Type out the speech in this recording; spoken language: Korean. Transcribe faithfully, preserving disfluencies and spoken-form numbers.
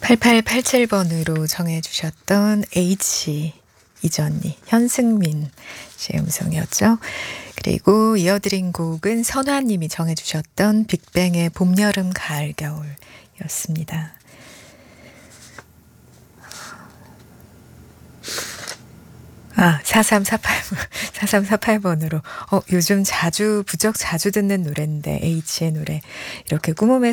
팔팔팔칠 번으로 정해 주셨던 H 이전니 현승민 씨의 음성이었죠. 그리고 이어드린 곡은 선화 님이 정해 주셨던 빅뱅의 봄, 여름, 가을, 겨울이었습니다. 아, 사삼사팔 번, 사삼사팔 번으로 어, 요즘 자주 부쩍 자주 듣는 노래인데 H의 노래 이렇게 꿈음의